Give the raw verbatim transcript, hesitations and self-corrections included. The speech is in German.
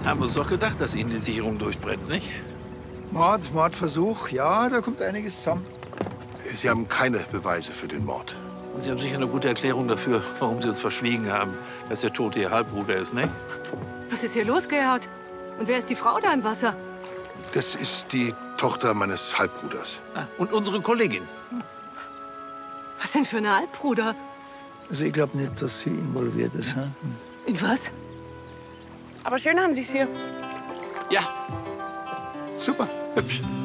Haben wir uns doch gedacht, dass Ihnen die Sicherung durchbrennt, nicht? Mord, Mordversuch, ja, da kommt einiges zusammen. Sie haben keine Beweise für den Mord. Und Sie haben sicher eine gute Erklärung dafür, warum Sie uns verschwiegen haben, dass der Tote Ihr Halbbruder ist, nicht? Was ist hier los, Gerhard? Und wer ist die Frau da im Wasser? Das ist die Tochter meines Halbbruders. Ah, und unsere Kollegin. Was denn für ein Halbbruder? Also ich glaube nicht, dass sie involviert ist. Hm? In was? Aber schön haben Sie es hier. Ja, Super. hübsch.